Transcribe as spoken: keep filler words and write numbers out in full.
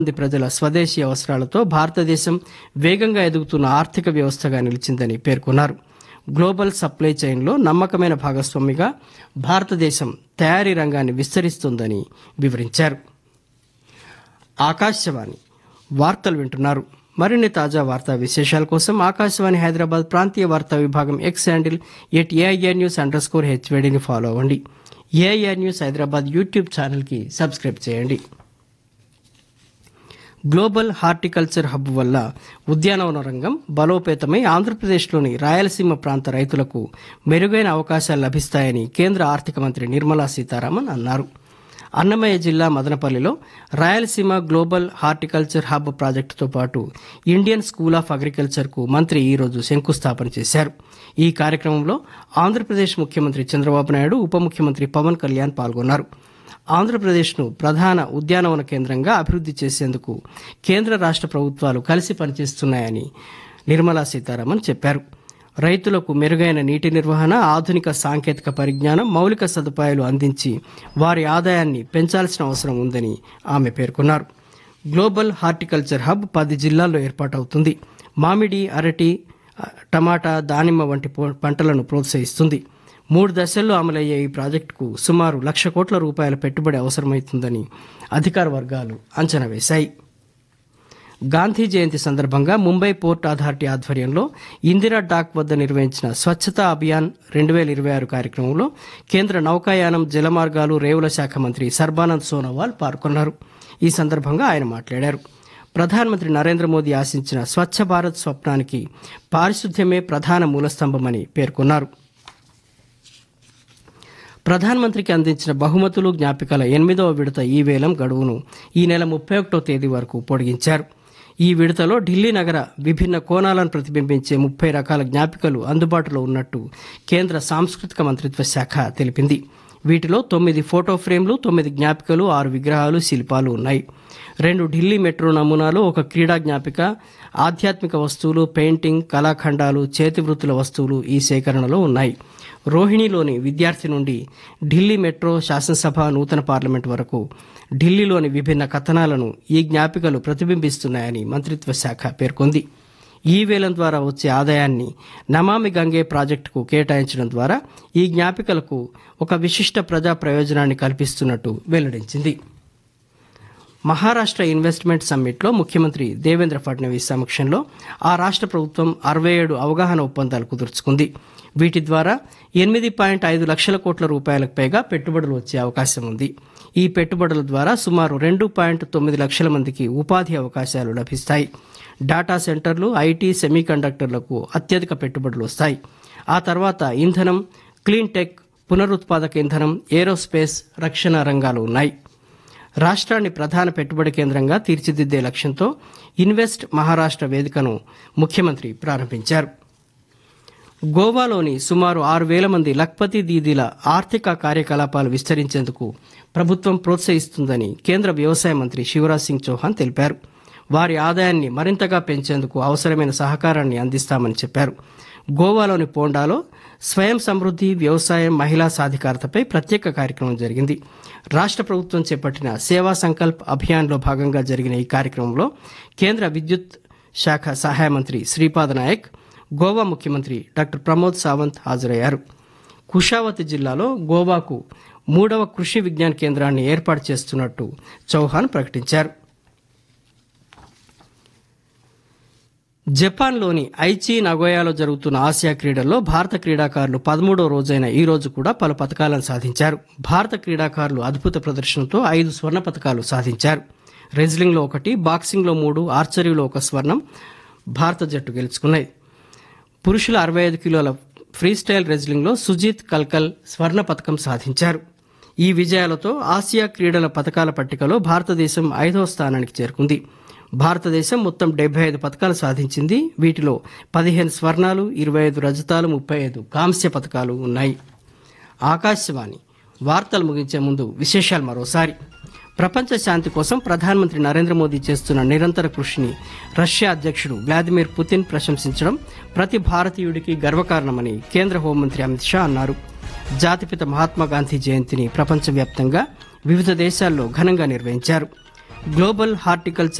మంది ప్రజల స్వదేశీ అవసరాలతో భారతదేశం వేగంగా ఎదుగుతున్న ఆర్థిక వ్యవస్థగా నిలిచిందని పేర్కొన్నారు. గ్లోబల్ సప్లై చైన్లో నమ్మకమైన భాగస్వామిగా భారతదేశం తయారీ రంగాన్ని విస్తరిస్తోందని వివరించారు. ఆకాశవాణి వార్తలు వింటున్నారు. మరిన్ని తాజా వార్తా విశేషాల కోసం ఆకాశవాణి హైదరాబాద్ ప్రాంతీయ వార్తా విభాగం X handle at AIR news under score హెచ్వేడిని follow అవ్వండి. ఏఐఆర్ న్యూస్ హైదరాబాద్ యూట్యూబ్ ఛానల్కి సబ్స్క్రైబ్ చేయండి. గ్లోబల్ హార్టికల్చర్ హబ్ వల్ల ఉద్యానవన రంగం బలోపేతమై ఆంధ్రప్రదేశ్లోని రాయలసీమ ప్రాంత రైతులకు మెరుగైన అవకాశాలు లభిస్తాయని కేంద్ర ఆర్థిక మంత్రి నిర్మలా సీతారామన్ అన్నారు. అన్నమయ్య జిల్లా మదనపల్లిలో రాయలసీమ గ్లోబల్ హార్టికల్చర్ హబ్ ప్రాజెక్టుతో పాటు ఇండియన్ స్కూల్ ఆఫ్ అగ్రికల్చర్కు మంత్రి ఈరోజు శంకుస్థాపన చేశారు. ఈ కార్యక్రమంలో ఆంధ్రప్రదేశ్ ముఖ్యమంత్రి చంద్రబాబు నాయుడు, ఉప ముఖ్యమంత్రి పవన్ కళ్యాణ్ పాల్గొన్నారు. ఆంధ్రప్రదేశ్ను ప్రధాన ఉద్యానవన కేంద్రంగా అభివృద్ధి చేసేందుకు కేంద్ర రాష్ట్ర ప్రభుత్వాలు కలిసి పనిచేస్తున్నాయని నిర్మలా సీతారామన్ చెప్పారు. రైతులకు మెరుగైన నీటి నిర్వహణ, ఆధునిక సాంకేతిక పరిజ్ఞానం, మౌలిక సదుపాయాలు అందించి వారి ఆదాయాన్ని పెంచాల్సిన అవసరం ఉందని ఆమె పేర్కొన్నారు. గ్లోబల్ హార్టికల్చర్ హబ్ పది జిల్లాల్లో ఏర్పాటవుతుంది. మామిడి, అరటి, టమాటా, దానిమ్మ వంటి పంటలను ప్రోత్సహిస్తుంది. మూడు దశల్లో అమలయ్యే ఈ ప్రాజెక్టుకు సుమారు లక్ష కోట్ల రూపాయల పెట్టుబడి అవసరమవుతుందని అధికార వర్గాలు అంచనా వేశాయి. గాంధీ జయంతి సందర్భంగా ముంబై పోర్ట్ అథారిటీ ఆధ్వర్యంలో ఇందిరా డాక్ వద్ద నిర్వహించిన స్వచ్ఛతా అభియాన్ రెండు వేల ఇరవై ఆరు కార్యక్రమంలో కేంద్ర నౌకాయానం, జలమార్గాలు, రేవుల శాఖ మంత్రి సర్బానంద్ సోనోవాల్ పాల్గొన్నారు. ఈ సందర్భంగా ఆయన మాట్లాడారు. ప్రధానమంత్రి నరేంద్ర మోదీ ఆశించిన స్వచ్ఛ భారత్ స్వప్నానికి పారిశుద్ధ్యమే ప్రధాన మూలస్తంభమని పేర్కొన్నారు. ప్రధానమంత్రికి అందించిన బహుమతులు, జ్ఞాపికల ఎనిమిదవ విడత ఈ వేలం గడువును ఈ నెల ముప్పై ఒకటో తేదీ వరకు పొడిగించారు. ఈ విడతలో ఢిల్లీ నగర విభిన్న కోణాలను ప్రతిబింబించే ముప్పై రకాల జ్ఞాపికలు అందుబాటులో ఉన్నట్టు కేంద్ర సాంస్కృతిక మంత్రిత్వ శాఖ తెలిపింది. వీటిలో తొమ్మిది ఫోటో ఫ్రేమ్లు, తొమ్మిది జ్ఞాపికలు, ఆరు విగ్రహాలు, శిల్పాలు ఉన్నాయి. రెండు ఢిల్లీ మెట్రో నమూనాలు, ఒక క్రీడా జ్ఞాపిక, ఆధ్యాత్మిక వస్తువులు, పెయింటింగ్, కళాఖండాలు, చేతివృత్తుల వస్తువులు ఈ సేకరణలో ఉన్నాయి. రోహిణిలోని విద్యార్థి నుండి ఢిల్లీ మెట్రో, శాసనసభ, నూతన పార్లమెంట్ వరకు ఢిల్లీలోని విభిన్న కథనాలను ఈ జ్ఞాపికలు ప్రతిబింబిస్తున్నాయని మంత్రిత్వ శాఖ పేర్కొంది. ఈ వేలం ద్వారా వచ్చే ఆదాయాన్ని నమామి గంగే ప్రాజెక్టుకు కేటాయించడం ద్వారా ఈ జ్ఞాపికలకు ఒక విశిష్ట ప్రజా ప్రయోజనాన్ని కల్పిస్తున్నట్టు వెల్లడించింది. మహారాష్ట్ర ఇన్వెస్ట్మెంట్ సమ్మిట్లో ముఖ్యమంత్రి దేవేంద్ర ఫడ్నవీస్ సమక్షంలో ఆ రాష్ట్ర ప్రభుత్వం అరవై ఏడు అవగాహన ఒప్పందాలు కుదుర్చుకుంది. వీటి ద్వారా ఎనిమిది పాయింట్ ఐదు లక్షల కోట్ల రూపాయలకు పైగా పెట్టుబడులు వచ్చే అవకాశం ఉంది. ఈ పెట్టుబడుల ద్వారా సుమారు రెండు పాయింట్ తొమ్మిది లక్షల మందికి ఉపాధి అవకాశాలు లభిస్తాయి. డాటా సెంటర్లు, ఐటీ, సెమీకండక్టర్లకు అత్యధిక పెట్టుబడులు వస్తాయి. ఆ తర్వాత ఇంధనం, క్లీన్ టెక్, పునరుత్పాదక ఇంధనం, ఏరోస్పేస్, రక్షణ రంగాలు ఉన్నాయి. రాష్ట్రాన్ని ప్రధాన పెట్టుబడి కేంద్రంగా తీర్చిదిద్దే లక్ష్యంతో ఇన్వెస్ట్ మహారాష్ట్ర వేదికను ముఖ్యమంత్రి ప్రారంభించారు. గోవాలోని సుమారు ఆరు వేల మంది లఖ్పతి దీదీల ఆర్థిక కార్యకలాపాలు విస్తరించేందుకు ప్రభుత్వం ప్రోత్సహిస్తుందని కేంద్ర వ్యవసాయ మంత్రి శివరాజ్ సింగ్ చౌహాన్ తెలిపారు. వారి ఆదాయాన్ని మరింతగా పెంచేందుకు అవసరమైన సహకారాన్ని అందిస్తామని చెప్పారు. గోవాలోని పోండాలో స్వయం సమృద్ధి, వ్యవసాయం, మహిళా సాధికారతపై ప్రత్యేక కార్యక్రమం జరిగింది. రాష్ట్ర ప్రభుత్వం చేపట్టిన సేవా సంకల్ప్ అభియాన్లో భాగంగా జరిగిన ఈ కార్యక్రమంలో కేంద్ర విద్యుత్ శాఖ సహాయ మంత్రి శ్రీపాద నాయక్, గోవా ముఖ్యమంత్రి డాక్టర్ ప్రమోద్ సావంత్ హాజరయ్యారు. కుషావతి జిల్లాలో గోవాకు మూడవ కృషి విజ్ఞాన కేంద్రాన్ని ఏర్పాటు చేస్తున్నట్టు చౌహాన్ ప్రకటించారు. జపాన్లోని ఐచి నగోయాలో జరుగుతున్న ఆసియా క్రీడల్లో భారత క్రీడాకారులు పదమూడో రోజైన ఈ రోజు కూడా పలు పతకాలను సాధించారు. భారత క్రీడాకారులు అద్భుత ప్రదర్శనతో ఐదు స్వర్ణ పతకాలు సాధించారు. రెజ్లింగ్లో ఒకటి, బాక్సింగ్లో మూడు, ఆర్చరీలో ఒక స్వర్ణం భారత జట్టు గెలుచుకున్నాయి. పురుషుల అరవై ఐదు కిలోల ఫ్రీస్టైల్ రెజ్లింగ్లో సుజీత్ కల్కల్ స్వర్ణ పతకం సాధించారు. ఈ విజయాలతో ఆసియా క్రీడల పతకాల పట్టికలో భారతదేశం ఐదవ స్థానానికి చేరుకుంది. భారతదేశం మొత్తం డెబ్బై ఐదు పతకాలు సాధించింది. వీటిలో పదిహేను స్వర్ణాలు, ఇరవై ఐదు రజతాలు, ముప్పై ఐదు కాంస్య పతకాలు ఉన్నాయి. ఆకాశవాణి వార్తలు ముగించే ముందు విశేషాలు మరోసారి. ప్రపంచ శాంతి కోసం ప్రధానమంత్రి నరేంద్ర మోదీ చేస్తున్న నిరంతర కృషిని రష్యా అధ్యక్షుడు వ్లాదిమిర్ పుతిన్ ప్రశంసించడం ప్రతి భారతీయుడికి గర్వకారణమని కేంద్ర హోంమంత్రి అమిత్ షా అన్నారు. జాతిపిత మహాత్మాగాంధీ జయంతిని ప్రపంచవ్యాప్తంగా వివిధ దేశాల్లో ఘనంగా నిర్వహించారు. Global horticulture